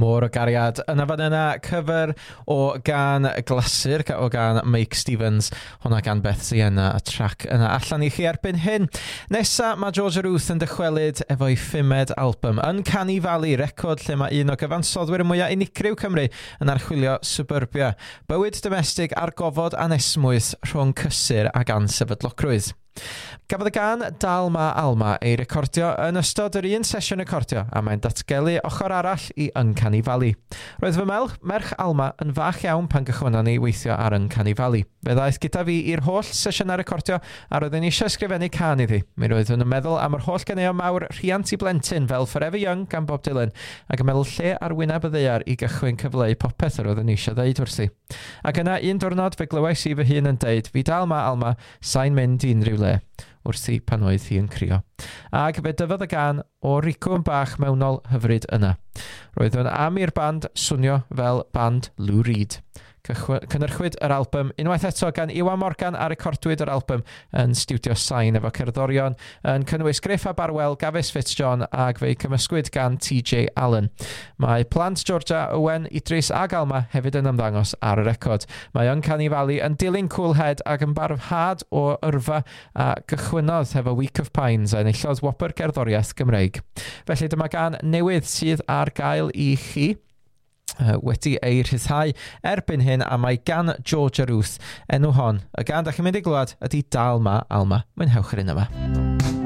Môr o gariad yna fan yna, cyfer o gan glasur o gan Mike Stevens, hwnna gan Beth Sienna, y trac yna allan i chi erbyn hyn. Nesa mae Georgia Ruth yn dychwelyd efo'i 5ed album Uncanny Valley, record lle mae un o gyfansoddwyr mwyaf unigryw Cymru yn archwilio suburbia. Bywyd domestig ar gofod anesmwyth rhwng cysur ag ansefydlogrwydd. Gafodd y gan Dalma Alma ei recordio yn ystod yr un sesiwn recordio a mae'n datgelu ochr arall i Uncanny Valley. Roedd fy merch Alma yn fach iawn pan gychwynon ni weithio ar Uncanny Valley. Fe ddaeth gyda fi i'r holl sesiynau recordio a roedden eisiau ysgrifennu can iddi. Mi roeddwn yn meddwl am yr holl ganeuon mawr rhiant i blentyn fel Forever Young gan Bob Dylan ac yn meddwl lle ar wyneb y ddeiar i gychwyn cyfleu popeth yr oeddwn eisiau ddeud wrthi. Ac yna un diwrnod fe glywais i fy hun yn deud fi Dalma Alma sa'n mynd i unrhyw le wrthi pan oedd hi yn crio. Ac fe dyfodd y gan o ricwm bach mewnol hyfryd yna. Roeddwn am i'r band swnio fel band Lou Reed. Cynhyrchwyd yr album unwaith eto gan Iwan Morgan a recordwyd yr album yn Studio Sain efo cerddorion yn cynnwys Griff a Barwell, Gafis Fitzjohn ac fe'i cymysgwyd gan TJ Allen. Mae plant Georgia, Owen, Idris a Galma hefyd yn ymddangos ar y record. Mae Uncanny Valley yn dilyn cool head ac yn barhad o yrfa a gychwynodd hefo Week of Pines a enillodd wobr gerddoriaeth Gymreig. Felly dyma gan newydd sydd ar gael i chi wedi ei rhyddhau erbyn hyn a mae gan Georgia Ruth enw hon. Y gan da chi'n mynd i glwad ydy Dalma Alma. Mwynhewch yr un yma.